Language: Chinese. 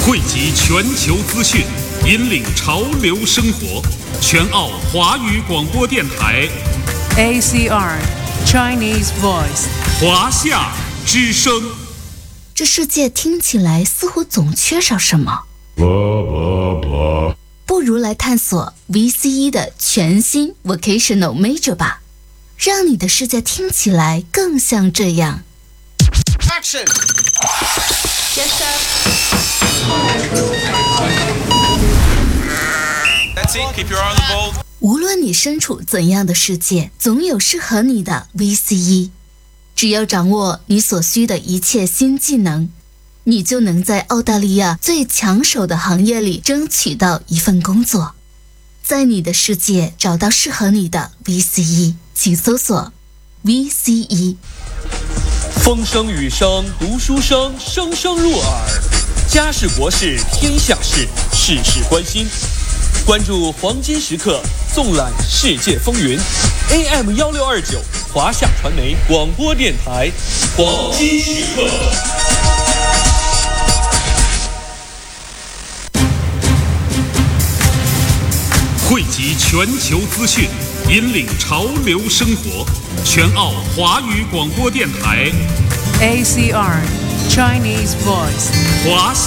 汇集全球资讯，引领潮流生活。全澳华语广播电台 ACR Chinese Voice 华夏之声。 这世界听起来似乎总缺少什么，不如来探索 VCE 的全新 Vocational Major 吧，让你的世界听起来更像这样。 Action! Yes, sir. That's it. Keep your eye on the ball. 无论你身处怎样的世界，总有适合你的 VCE。只要掌握你所需的一切新技能，你就能在澳大利亚最抢手的行业里争取到一份工作。在你的世界找到适合你的 VCE， 请搜索 VCE。 风声雨声读书声，声声入耳。家事国事天下事，事事关心。关注黄金时刻，纵览世界风云。AM1629华夏传媒广播电台，黄金时刻。 汇集全球资讯，引领潮流生活。全澳华语广播电台 ACR Chinese Voice 华夏